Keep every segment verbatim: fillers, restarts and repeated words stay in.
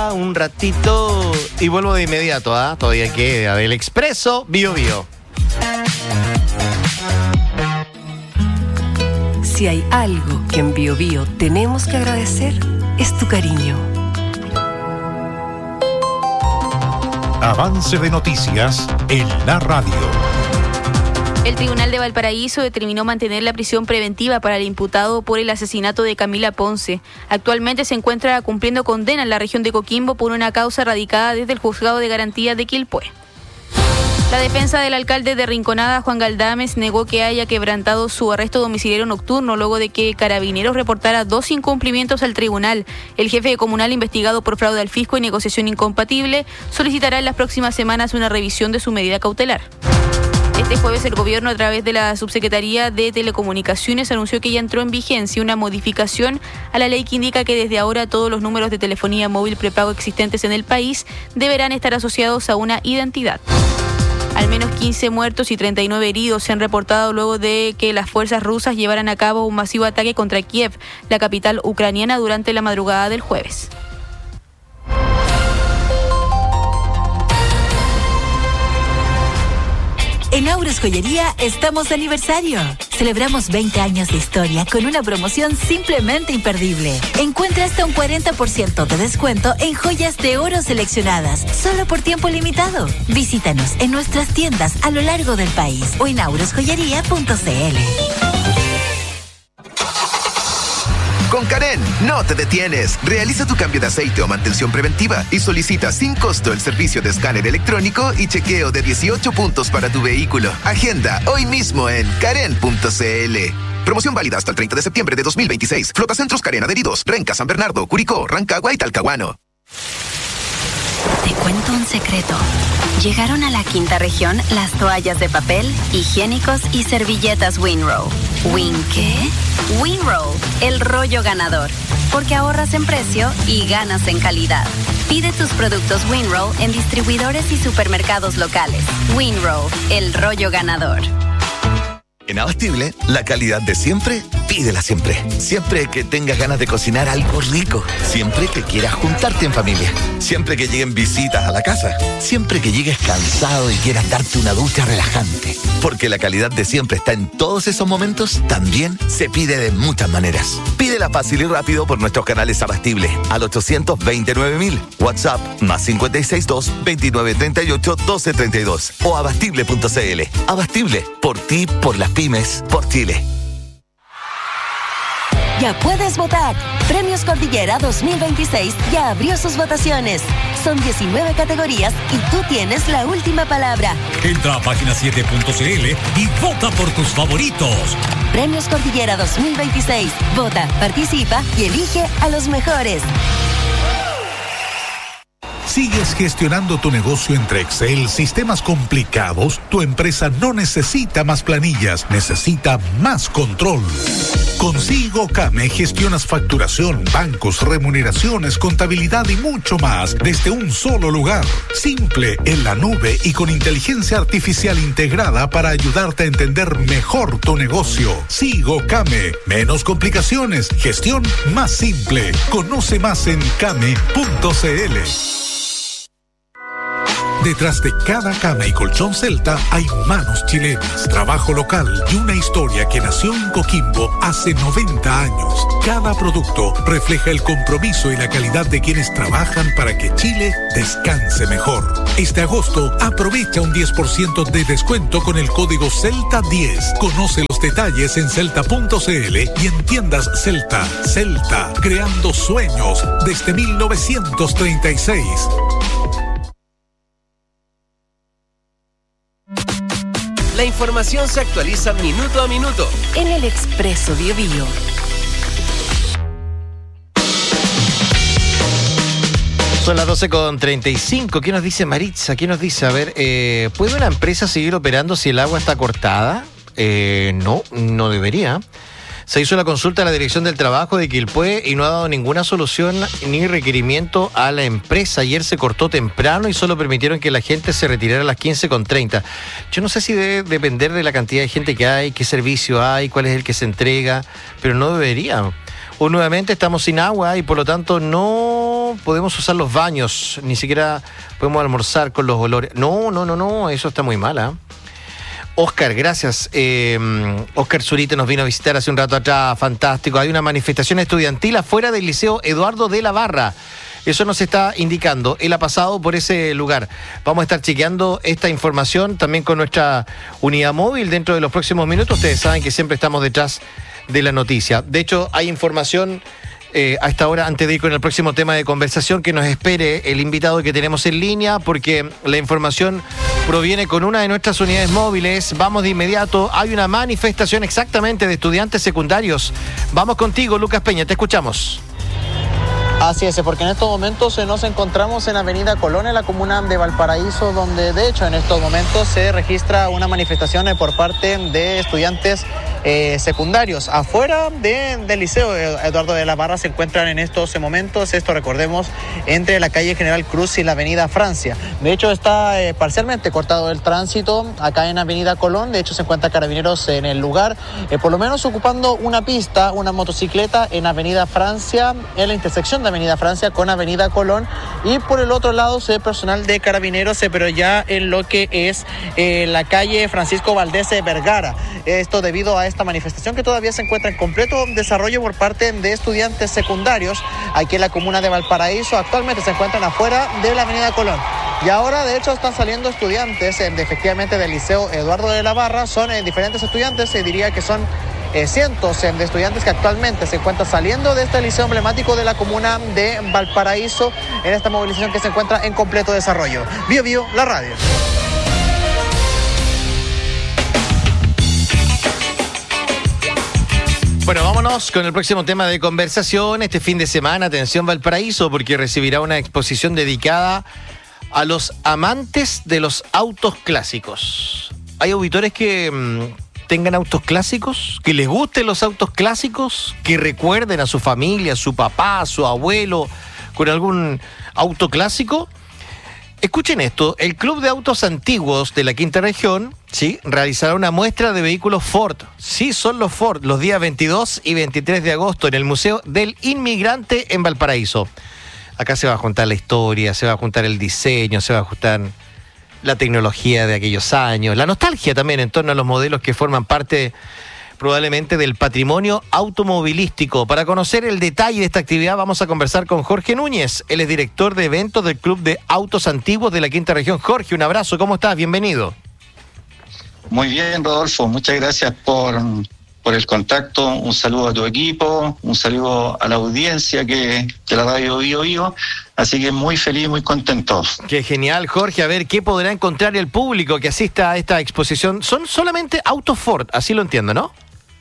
pausa, un ratito y vuelvo de inmediato, ¿ah? ¿eh? Todavía queda del Expreso Bio Bio. Si hay algo que en Bio Bio tenemos que agradecer, es tu cariño. Avance de noticias en la radio. El Tribunal de Valparaíso determinó mantener la prisión preventiva para el imputado por el asesinato de Camila Ponce. Actualmente se encuentra cumpliendo condena en la región de Coquimbo por una causa radicada desde el Juzgado de Garantía de Quilpué. La defensa del alcalde de Rinconada, Juan Galdames, negó que haya quebrantado su arresto domiciliario nocturno luego de que Carabineros reportara dos incumplimientos al tribunal. El jefe comunal, investigado por fraude al fisco y negociación incompatible, solicitará en las próximas semanas una revisión de su medida cautelar. Este jueves el gobierno, a través de la Subsecretaría de Telecomunicaciones, anunció que ya entró en vigencia una modificación a la ley que indica que desde ahora todos los números de telefonía móvil prepago existentes en el país deberán estar asociados a una identidad. Al menos quince muertos y treinta y nueve heridos se han reportado luego de que las fuerzas rusas llevaran a cabo un masivo ataque contra Kiev, la capital ucraniana, durante la madrugada del jueves. En Auros Joyería estamos de aniversario. Celebramos veinte años de historia con una promoción simplemente imperdible. Encuentra hasta un cuarenta por ciento de descuento en joyas de oro seleccionadas, solo por tiempo limitado. Visítanos en nuestras tiendas a lo largo del país o en auros joyería punto c l. Con Karen, no te detienes. Realiza tu cambio de aceite o mantención preventiva y solicita sin costo el servicio de escáner electrónico y chequeo de dieciocho puntos para tu vehículo. Agenda hoy mismo en karen punto c l. Promoción válida hasta el treinta de septiembre de dos mil veintiséis. Flotacentros Karen adheridos: Renca, San Bernardo, Curicó, Rancagua y Talcahuano. Te cuento un secreto. Llegaron a la quinta región las toallas de papel, higiénicos y servilletas Winrow. ¿Win qué? Winrow, el rollo ganador. Porque ahorras en precio y ganas en calidad. Pide tus productos Winrow en distribuidores y supermercados locales. Winrow, el rollo ganador. En Abastible, la calidad de siempre, pídela siempre. Siempre que tengas ganas de cocinar algo rico. Siempre que quieras juntarte en familia. Siempre que lleguen visitas a la casa. Siempre que llegues cansado y quieras darte una ducha relajante. Porque la calidad de siempre está en todos esos momentos, también se pide de muchas maneras. Pídela fácil y rápido por nuestros canales Abastible al ochocientos veintinueve mil. WhatsApp más cinco seis dos, veintinueve treinta y ocho, doce treinta y dos o abastible punto c l. Abastible, por ti, por las pymes, por Chile. Ya puedes votar. Premios Cordillera dos mil veintiséis ya abrió sus votaciones. Son diecinueve categorías y tú tienes la última palabra. Entra a página siete punto c l y vota por tus favoritos. Premios Cordillera dos mil veintiséis. Vota, participa y elige a los mejores. ¿Sigues gestionando tu negocio entre Excel, sistemas complicados? Tu empresa no necesita más planillas, necesita más control. Con SigoCame gestionas facturación, bancos, remuneraciones, contabilidad y mucho más desde un solo lugar. Simple, en la nube y con inteligencia artificial integrada para ayudarte a entender mejor tu negocio. SigoCame, menos complicaciones, gestión más simple. Conoce más en came punto c l. Detrás de cada cama y colchón Celta hay manos chilenas, trabajo local y una historia que nació en Coquimbo hace noventa años. Cada producto refleja el compromiso y la calidad de quienes trabajan para que Chile descanse mejor. Este agosto aprovecha un diez por ciento de descuento con el código Celta diez. Conoce los detalles en celta punto c l y en tiendas Celta. Celta, creando sueños desde mil novecientos treinta y seis. La información se actualiza minuto a minuto en el Expreso Bio Bio. Son las doce con treinta y cinco. ¿Qué nos dice Maritza? ¿Qué nos dice? A ver, eh, ¿puede una empresa seguir operando si el agua está cortada? Eh, no, no debería. Se hizo la consulta a la Dirección del Trabajo de Quilpué y no ha dado ninguna solución ni requerimiento a la empresa. Ayer se cortó temprano y solo permitieron que la gente se retirara a las quince con treinta. Yo no sé si debe depender de la cantidad de gente que hay, qué servicio hay, cuál es el que se entrega, pero no debería. O nuevamente estamos sin agua y por lo tanto no no podemos usar los baños, ni siquiera podemos almorzar con los olores. No, no, no, no, eso está muy mal, ¿eh? Oscar, gracias. Eh, Oscar Zurita nos vino a visitar hace un rato atrás, fantástico. Hay una manifestación estudiantil afuera del Liceo Eduardo de la Barra. Eso nos está indicando. Él ha pasado por ese lugar. Vamos a estar chequeando esta información también con nuestra unidad móvil dentro de los próximos minutos. Ustedes saben que siempre estamos detrás de la noticia. De hecho, hay información eh, a esta hora, antes de ir con el próximo tema de conversación, que nos espere el invitado que tenemos en línea, porque la información proviene con una de nuestras unidades móviles. Vamos de inmediato. Hay una manifestación exactamente de estudiantes secundarios. Vamos contigo, Lucas Peña, te escuchamos. Así es, porque en estos momentos nos encontramos en Avenida Colón, en la comuna de Valparaíso, donde de hecho en estos momentos se registra una manifestación por parte de estudiantes eh, secundarios. Afuera de, del Liceo Eduardo de la Barra se encuentran en estos momentos, esto recordemos, entre la calle General Cruz y la Avenida Francia. De hecho está eh, parcialmente cortado el tránsito acá en Avenida Colón. De hecho se encuentran carabineros en el lugar, eh, por lo menos ocupando una pista, una motocicleta en Avenida Francia, en la intersección de Avenida Francia con Avenida Colón, y por el otro lado se ve personal de carabineros, eh, pero ya en lo que es eh, la calle Francisco Valdés Vergara. Esto debido a esta manifestación que todavía se encuentra en completo desarrollo por parte de estudiantes secundarios aquí en la comuna de Valparaíso. Actualmente se encuentran afuera de la Avenida Colón. Y ahora, de hecho, están saliendo estudiantes eh, de, efectivamente del Liceo Eduardo de la Barra. Son eh, diferentes estudiantes, se diría que son Eh, cientos eh, de estudiantes que actualmente se encuentran saliendo de este liceo emblemático de la comuna de Valparaíso en esta movilización que se encuentra en completo desarrollo. Bio Bio, la radio. Bueno, vámonos con el próximo tema de conversación. Este fin de semana, atención Valparaíso, porque recibirá una exposición dedicada a los amantes de los autos clásicos. Hay auditores que mmm, tengan autos clásicos, que les gusten los autos clásicos, que recuerden a su familia, a su papá, a su abuelo, con algún auto clásico. Escuchen esto, el Club de Autos Antiguos de la Quinta Región, sí, realizará una muestra de vehículos Ford. Sí, son los Ford, los días veintidós y veintitrés de agosto en el Museo del Inmigrante en Valparaíso. Acá se va a juntar la historia, se va a juntar el diseño, se va a juntar la tecnología de aquellos años, la nostalgia también en torno a los modelos que forman parte probablemente del patrimonio automovilístico. Para conocer el detalle de esta actividad vamos a conversar con Jorge Núñez. Él es director de eventos del Club de Autos Antiguos de la Quinta Región. Jorge, un abrazo, ¿cómo estás? Bienvenido. Muy bien, Rodolfo, muchas gracias por, por el contacto. Un saludo a tu equipo, un saludo a la audiencia que de la radio Bio Bio. Así que muy feliz, muy contento. Qué genial, Jorge. A ver, ¿qué podrá encontrar el público que asista a esta exposición? Son solamente autos Ford, así lo entiendo, ¿no?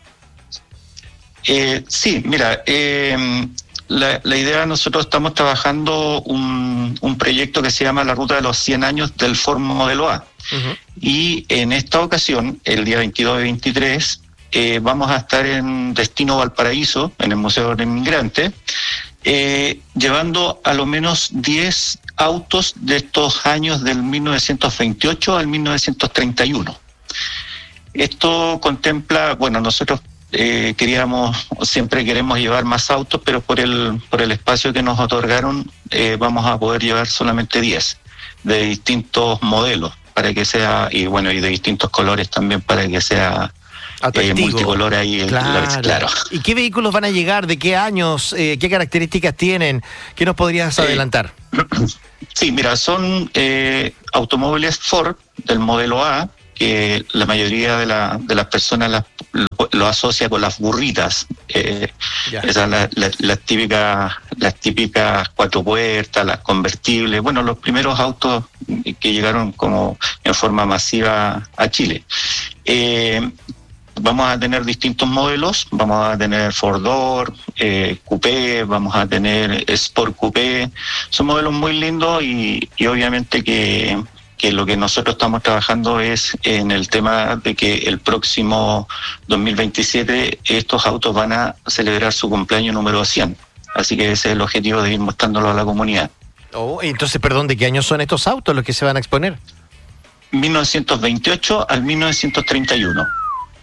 Eh, sí, mira, eh, la, la idea, nosotros estamos trabajando un, un proyecto que se llama la Ruta de los cien años del Ford Modelo A. Uh-huh. Y en esta ocasión, el día veintidós y veintitrés, eh, vamos a estar en Destino Valparaíso, en el Museo del Inmigrante, eh, llevando a lo menos diez autos de estos años del mil novecientos veintiocho al mil novecientos treinta y uno. Esto contempla, bueno, nosotros Eh, queríamos, siempre queremos llevar más autos, pero por el por el espacio que nos otorgaron eh, vamos a poder llevar solamente diez de distintos modelos para que sea, y bueno, y de distintos colores también para que sea eh, multicolor ahí. Claro. El, claro. ¿Y qué vehículos van a llegar? ¿De qué años? Eh, ¿Qué características tienen? ¿Qué nos podrías adelantar? Eh, sí, mira, son eh, automóviles Ford del modelo A, que la mayoría de, la, de las personas las, lo, lo asocia con las burritas, eh, esas las la, la típicas las típicas cuatro puertas, las convertibles, bueno, los primeros autos que llegaron como en forma masiva a Chile. Eh, vamos a tener distintos modelos, vamos a tener Four Door, eh, Coupé, vamos a tener Sport Coupé, son modelos muy lindos y, y obviamente que que lo que nosotros estamos trabajando es en el tema de que el próximo dos mil veintisiete estos autos van a celebrar su cumpleaños número cien. Así que ese es el objetivo de ir mostrándolo a la comunidad. Oh, entonces, perdón, ¿de qué año son estos autos los que se van a exponer? mil novecientos veintiocho al mil novecientos treinta y uno.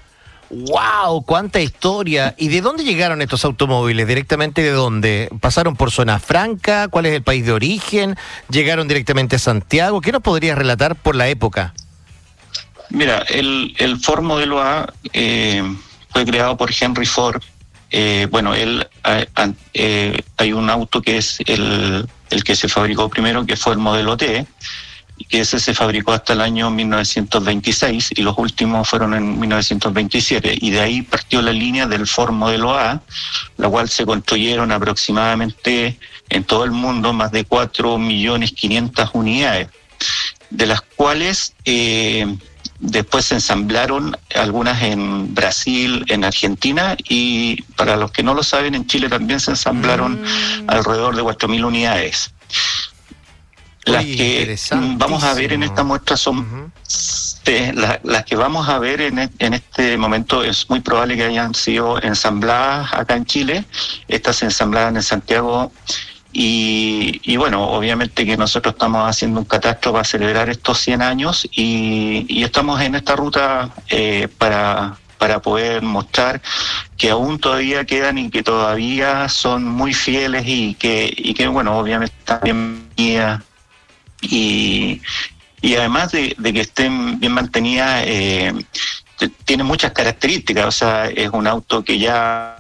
¡Wow! ¡Cuánta historia! ¿Y de dónde llegaron estos automóviles? ¿Directamente de dónde? ¿Pasaron por Zona Franca? ¿Cuál es el país de origen? ¿Llegaron directamente a Santiago? ¿Qué nos podrías relatar por la época? Mira, el, el Ford Modelo A eh, fue creado por Henry Ford. Eh, bueno, él eh, eh, hay un auto que es el, el que se fabricó primero, que fue el Modelo T, que ese se fabricó hasta el año mil novecientos veintiséis y los últimos fueron en mil novecientos veintisiete, y de ahí partió la línea del Ford Modelo A, la cual se construyeron aproximadamente en todo el mundo más de cuatro millones quinientas unidades, de las cuales eh, después se ensamblaron algunas en Brasil, en Argentina, y para los que no lo saben, en Chile también se ensamblaron mm. alrededor de cuatro mil unidades. Las Uy, que vamos a ver en esta muestra son uh-huh. eh, la, las que vamos a ver en, en este momento es muy probable que hayan sido ensambladas acá en Chile. Estas se ensamblaron en Santiago y, y bueno, obviamente que nosotros estamos haciendo un catastro para celebrar estos cien años y, y estamos en esta ruta eh, para... para poder mostrar que aún todavía quedan y que todavía son muy fieles y que, y que bueno, obviamente también y, y además de, de que estén bien mantenidas, eh, t- tiene muchas características, o sea, es un auto que ya...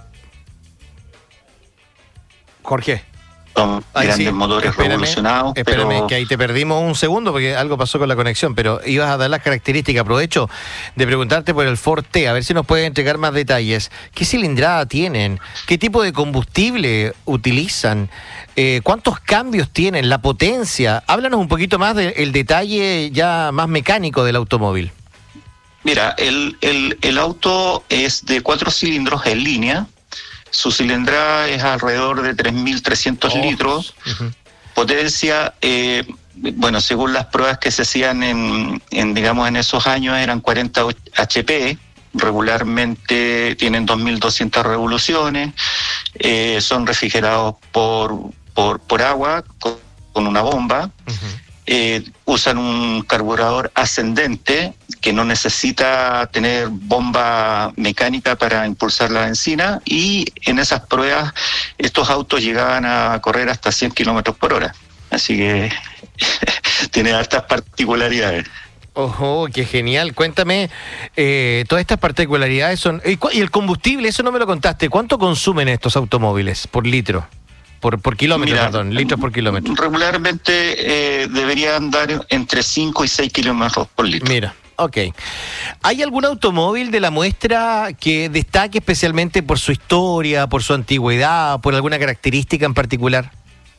Jorge. Son Ay, grandes sí. motores espérame, revolucionados. Espérame, pero... que ahí te perdimos un segundo porque algo pasó con la conexión, pero ibas a dar las características. Aprovecho de preguntarte por el Ford T, a ver si nos puedes entregar más detalles. ¿Qué cilindrada tienen? ¿Qué tipo de combustible utilizan? Eh, ¿Cuántos cambios tienen? ¿La potencia? Háblanos un poquito más del detalle ya más mecánico del automóvil. Mira, el, el, el auto es de cuatro cilindros en línea. Su cilindrada es alrededor de tres mil trescientos oh. litros. Uh-huh. Potencia, eh, bueno, según las pruebas que se hacían en, en, digamos, en esos años, eran cuarenta H P. Regularmente tienen dos mil doscientas revoluciones. Eh, son refrigerados por, por, por agua con, con una bomba. Uh-huh. Eh, usan un carburador ascendente que no necesita tener bomba mecánica para impulsar la benzina, y en esas pruebas estos autos llegaban a correr hasta cien kilómetros por hora, así que tiene hartas particularidades. Ojo, qué genial. Cuéntame, eh, todas estas particularidades son... ¿Y, cu- y el combustible? Eso no me lo contaste. ¿Cuánto consumen estos automóviles por litro? Por, por kilómetro, Mira, perdón, litros por kilómetro. Regularmente eh, debería andar entre cinco y seis kilómetros por litro. Mira, ok. ¿Hay algún automóvil de la muestra que destaque especialmente por su historia, por su antigüedad, por alguna característica en particular?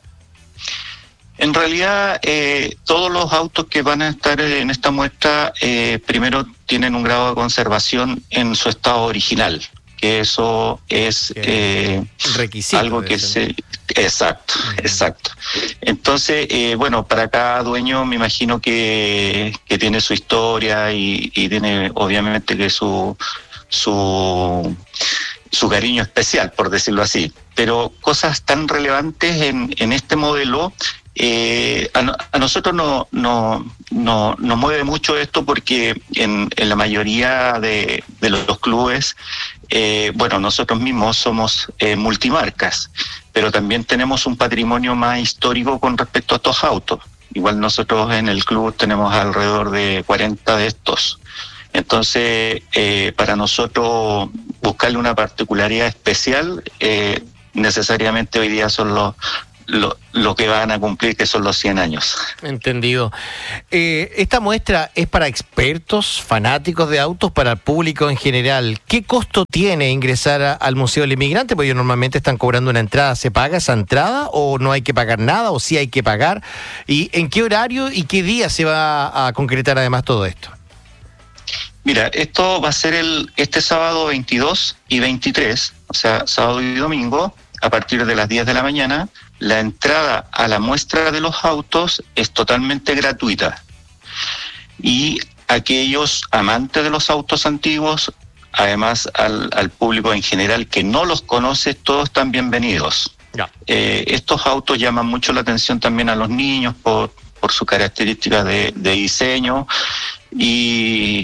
En realidad, eh, todos los autos que van a estar en esta muestra, eh, primero tienen un grado de conservación en su estado original, que eso es eh, requisito, algo que se... Exacto, uh-huh. exacto. Entonces, eh, bueno, para cada dueño me imagino que, que tiene su historia y, y tiene obviamente que su, su, su cariño especial, por decirlo así. Pero cosas tan relevantes en, en este modelo... Eh, a, a nosotros no, no, no, nos mueve mucho esto porque en, en la mayoría de, de los clubes, eh, bueno, nosotros mismos somos eh, multimarcas, pero también tenemos un patrimonio más histórico con respecto a estos autos. Igual nosotros en el club tenemos alrededor de cuarenta de estos. Entonces, eh, para nosotros buscarle una particularidad especial, eh, necesariamente hoy día son los Lo, lo que van a cumplir, que son los cien años. Entendido. Eh, esta muestra es para expertos, fanáticos de autos, para el público en general. ¿Qué costo tiene ingresar a, al Museo del Inmigrante? Porque ellos normalmente están cobrando una entrada. ¿Se paga esa entrada o no hay que pagar nada o sí hay que pagar? ¿Y en qué horario y qué día se va a concretar además todo esto? Mira, esto va a ser el este sábado veintidós y veintitrés, o sea, sábado y domingo, a partir de las diez de la mañana. La entrada a la muestra de los autos es totalmente gratuita. Y aquellos amantes de los autos antiguos, además al, al público en general que no los conoce, todos están bienvenidos. Yeah. Eh, estos autos llaman mucho la atención también a los niños por, por sus características de, de diseño. Y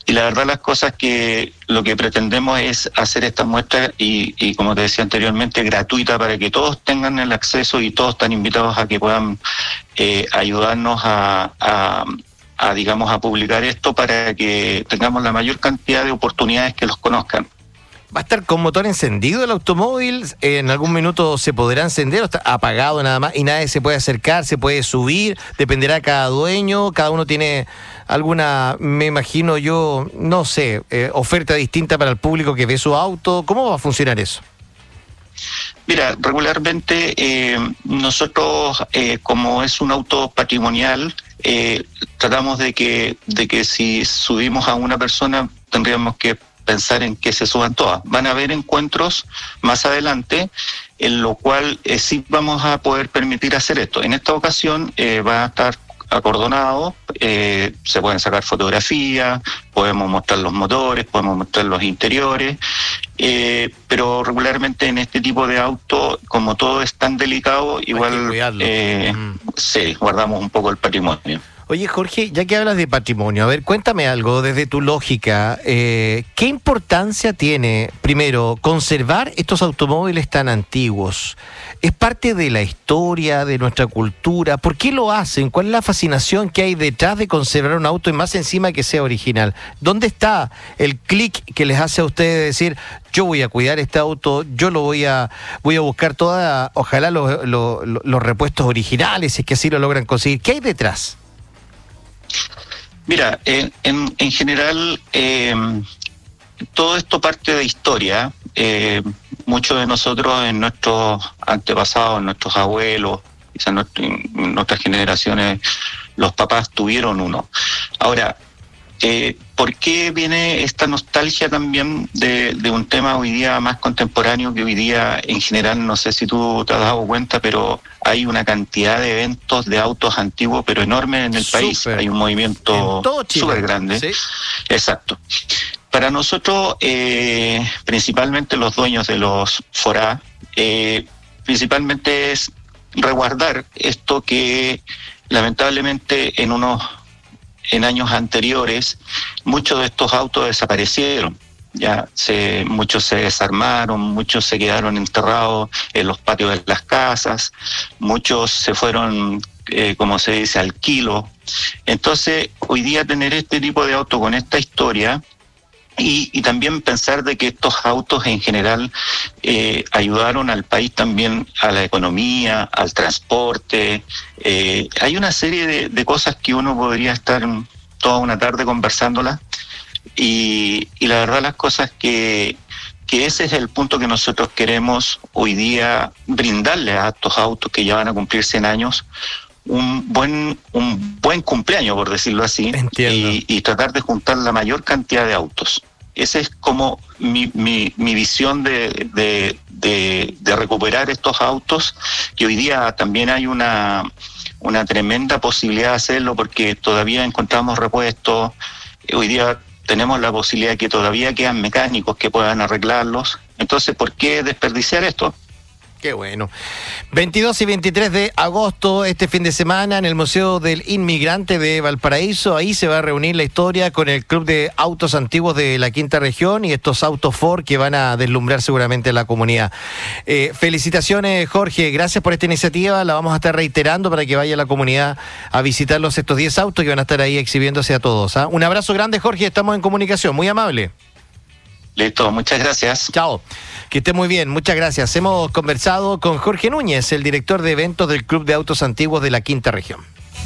y la verdad las cosas que lo que pretendemos es hacer esta muestra y, y como te decía anteriormente, gratuita para que todos tengan el acceso y todos están invitados a que puedan eh, ayudarnos a, a, a, digamos, a publicar esto para que tengamos la mayor cantidad de oportunidades que los conozcan. ¿Va a estar con motor encendido el automóvil? ¿En algún minuto se podrá encender o está apagado nada más y nadie se puede acercar, se puede subir? ¿Dependerá cada dueño? ¿Cada uno tiene alguna, me imagino yo, no sé, eh, oferta distinta para el público que ve su auto? ¿Cómo va a funcionar eso? Mira, regularmente eh, nosotros, eh, como es un auto patrimonial, eh, tratamos de que, de que si subimos a una persona tendríamos que pensar en que se suban todas. Van a haber encuentros más adelante en lo cual eh, sí vamos a poder permitir hacer esto. En esta ocasión eh, va a estar acordonado, eh, se pueden sacar fotografías, podemos mostrar los motores, podemos mostrar los interiores, eh, pero regularmente en este tipo de auto, como todo es tan delicado, igual eh, mm. sí, guardamos un poco el patrimonio. Oye, Jorge, ya que hablas de patrimonio, a ver, cuéntame algo desde tu lógica. Eh, ¿Qué importancia tiene, primero, conservar estos automóviles tan antiguos? ¿Es parte de la historia, de nuestra cultura? ¿Por qué lo hacen? ¿Cuál es la fascinación que hay detrás de conservar un auto y más encima que sea original? ¿Dónde está el clic que les hace a ustedes decir, yo voy a cuidar este auto, yo lo voy a voy a buscar toda, ojalá los, los, los repuestos originales, si es que así lo logran conseguir? ¿Qué hay detrás? Mira, en, en, en general, eh, todo esto parte de historia. Eh, muchos de nosotros, en nuestros antepasados, nuestros abuelos, quizás en nuestras generaciones, los papás tuvieron uno. Ahora, eh, ¿por qué viene esta nostalgia también de, de un tema hoy día más contemporáneo que hoy día, en general, no sé si tú te has dado cuenta, pero hay una cantidad de eventos de autos antiguos, pero enormes en el Super. país. Hay un movimiento súper grande. ¿Sí? Exacto. Para nosotros, eh, principalmente los dueños de los Forá, eh, principalmente es resguardar esto que lamentablemente en unos en años anteriores muchos de estos autos desaparecieron. Ya se, muchos se desarmaron, muchos se quedaron enterrados en los patios de las casas, muchos se fueron, eh, como se dice, al kilo. Entonces, hoy día tener este tipo de auto con esta historia y, y también pensar de que estos autos en general eh, ayudaron al país también a la economía, al transporte. Eh, hay una serie de, de cosas que uno podría estar toda una tarde conversándolas. Y, y la verdad las cosas que, que ese es el punto que nosotros queremos hoy día brindarle a estos autos que ya van a cumplir cien años un buen un buen cumpleaños, por decirlo así, y, y tratar de juntar la mayor cantidad de autos. Esa es como mi, mi, mi visión de, de, de, de recuperar estos autos, que hoy día también hay una, una tremenda posibilidad de hacerlo porque todavía encontramos repuestos. Hoy día tenemos la posibilidad de que todavía quedan mecánicos que puedan arreglarlos. Entonces, ¿por qué desperdiciar esto? Qué bueno. veintidós y veintitrés de agosto, este fin de semana, en el Museo del Inmigrante de Valparaíso. Ahí se va a reunir la historia con el Club de Autos Antiguos de la Quinta Región y estos autos Ford que van a deslumbrar seguramente a la comunidad. Eh, felicitaciones, Jorge. Gracias por esta iniciativa. La vamos a estar reiterando para que vaya la comunidad a visitarlos estos diez autos que van a estar ahí exhibiéndose a todos. ¿ah? Un abrazo grande, Jorge. Estamos en comunicación. Muy amable. Listo, muchas gracias. Chao. Que esté muy bien, muchas gracias. Hemos conversado con Jorge Núñez, el director de eventos del Club de Autos Antiguos de la Quinta Región.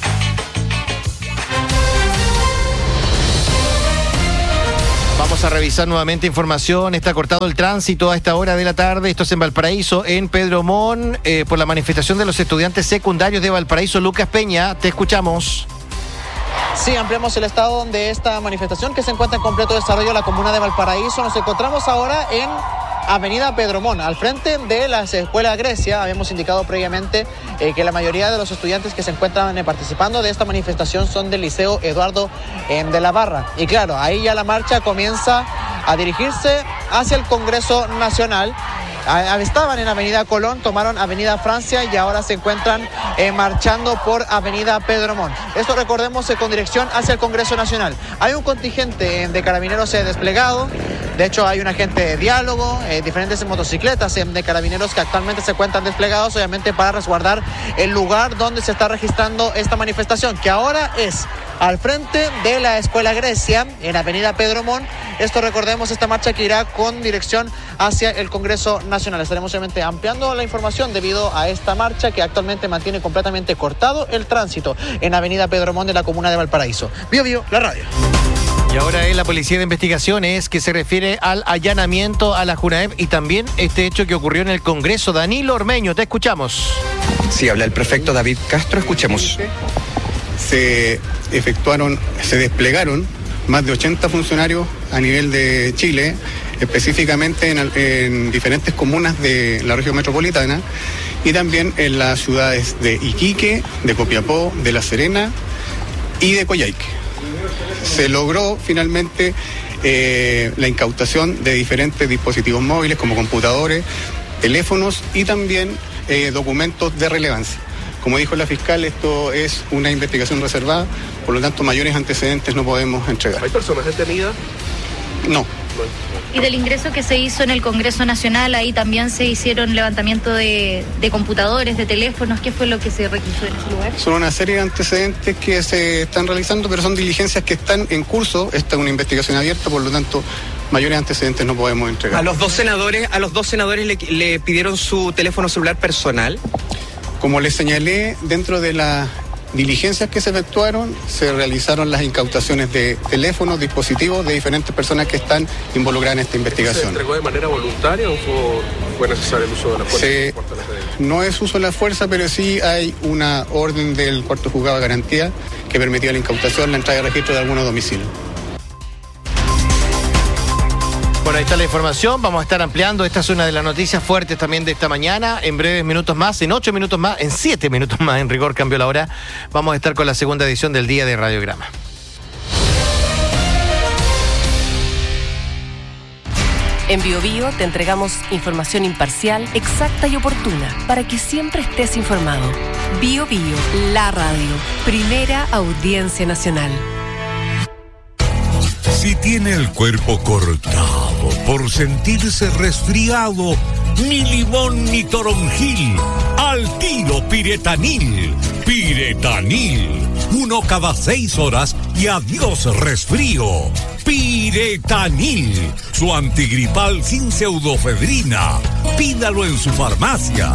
Vamos a revisar nuevamente información. Está cortado el tránsito a esta hora de la tarde. Esto es en Valparaíso, en Pedro Montt, eh, por la manifestación de los estudiantes secundarios de Valparaíso. Lucas Peña, te escuchamos. Sí, ampliamos el estado de esta manifestación que se encuentra en completo desarrollo en la comuna de Valparaíso. Nos encontramos ahora en Avenida Pedro Montt, al frente de la Escuela Grecia. Habíamos indicado previamente eh, que la mayoría de los estudiantes que se encuentran eh, participando de esta manifestación son del Liceo Eduardo eh, de la Barra. Y claro, ahí ya la marcha comienza a dirigirse hacia el Congreso Nacional. estaban en Avenida Colón, tomaron Avenida Francia y ahora se encuentran eh, marchando por Avenida Pedro Montt. Esto, recordemos, eh, con dirección hacia el Congreso Nacional. Hay un contingente eh, de carabineros eh, desplegado. De hecho, hay un agente de diálogo, eh, diferentes motocicletas eh, de carabineros que actualmente se encuentran desplegados, obviamente para resguardar el lugar donde se está registrando esta manifestación, que ahora es al frente de la Escuela Grecia, en Avenida Pedro Montt. Esto, recordemos, esta marcha que irá con dirección hacia el Congreso Nacional. Estaremos obviamente ampliando la información debido a esta marcha que actualmente mantiene completamente cortado el tránsito en Avenida Pedro Montt de la comuna de Valparaíso. Bio Bio, la radio. Y ahora es la Policía de Investigaciones que se refiere al allanamiento a la Junaep y también este hecho que ocurrió en el Congreso. Danilo Ormeño, te escuchamos. Sí, habla el prefecto David Castro, escuchemos. Se efectuaron, se desplegaron más de ochenta funcionarios a nivel de Chile, específicamente en, en diferentes comunas de la región metropolitana y también en las ciudades de Iquique, de Copiapó, de La Serena y de Coyhaique. Se logró finalmente eh, la incautación de diferentes dispositivos móviles como computadores, teléfonos y también eh, documentos de relevancia. Como dijo la fiscal, esto es una investigación reservada, por lo tanto mayores antecedentes no podemos entregar. ¿Hay personas detenidas? No. Y del ingreso que se hizo en el Congreso Nacional, ahí también se hicieron levantamiento de, de computadores, de teléfonos. ¿Qué fue lo que se requisó en ese lugar? Son una serie de antecedentes que se están realizando, pero son diligencias que están en curso. Esta es una investigación abierta, por lo tanto mayores antecedentes no podemos entregar. ¿A los dos senadores, a los dos senadores le, le pidieron su teléfono celular personal? Como les señalé, dentro de las diligencias que se efectuaron, se realizaron las incautaciones de teléfonos, dispositivos de diferentes personas que están involucradas en esta investigación. ¿Se entregó de manera voluntaria o fue, fue necesario el uso de la fuerza? Se, no es uso de la fuerza, pero sí hay una orden del cuarto juzgado de garantía que permitía la incautación, la entrada de registro de algunos domicilios. Bueno, ahí está la información, vamos a estar ampliando, esta es una de las noticias fuertes también de esta mañana, en breves minutos más, en ocho minutos más, en siete minutos más, en rigor cambió la hora, vamos a estar con la segunda edición del Día de Radiograma. En Bio Bio te entregamos información imparcial, exacta y oportuna para que siempre estés informado. Bio Bio, la radio, primera audiencia nacional. Si tiene el cuerpo cortado por sentirse resfriado, ni limón ni toronjil, al tiro Piretanil. Piretanil, uno cada seis horas y adiós resfrío. Piretanil, su antigripal sin pseudofedrina. Pídalo en su farmacia.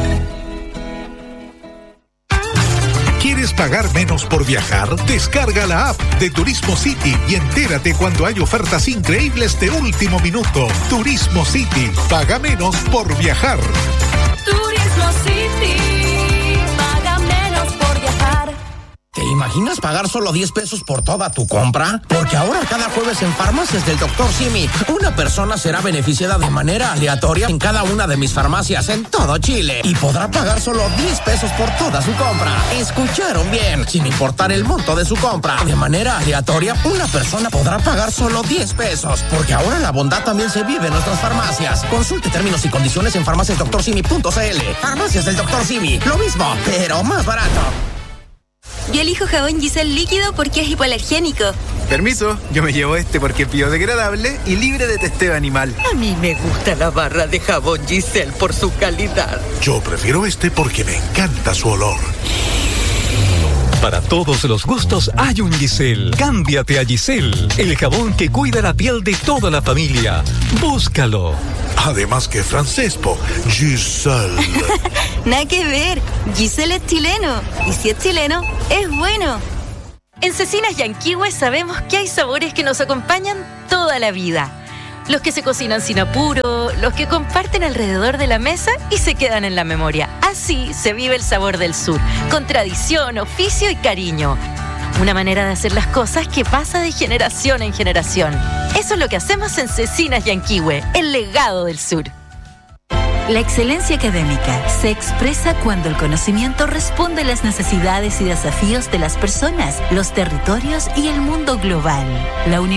¿Quieres pagar menos por viajar? Descarga la app de Turismo City y entérate cuando hay ofertas increíbles de último minuto. Turismo City, paga menos por viajar. Turismo City, paga menos por viajar. ¿Te imaginas pagar solo diez pesos por toda tu compra? Porque ahora cada jueves en Farmacias del doctor Simi, una persona será beneficiada de manera aleatoria en cada una de mis farmacias en todo Chile y podrá pagar solo diez pesos por toda su compra. ¿Escucharon bien? Sin importar el monto de su compra, de manera aleatoria, una persona podrá pagar solo diez pesos, porque ahora la bondad también se vive en nuestras farmacias. Consulte términos y condiciones en farmacias doctor simi punto c l. Farmacias del doctor Simi, lo mismo, pero más barato. Yo elijo jabón Giselle líquido porque es hipoalergénico. Permiso, yo me llevo este porque es biodegradable y libre de testeo animal. A mí me gusta la barra de jabón Giselle por su calidad. Yo prefiero este porque me encanta su olor. Para todos los gustos hay un Giselle. Cámbiate a Giselle, el jabón que cuida la piel de toda la familia. Búscalo. Además que francés, po. Giselle. Nada que ver. Giselle es chileno. Y si es chileno, es bueno. En Cecinas Yanquihue sabemos que hay sabores que nos acompañan toda la vida. Los que se cocinan sin apuro, los que comparten alrededor de la mesa y se quedan en la memoria. Así se vive el sabor del sur, con tradición, oficio y cariño. Una manera de hacer las cosas que pasa de generación en generación. Eso es lo que hacemos en Cecinas Yanquihue, el legado del sur. La excelencia académica se expresa cuando el conocimiento responde a las necesidades y desafíos de las personas, los territorios y el mundo global. La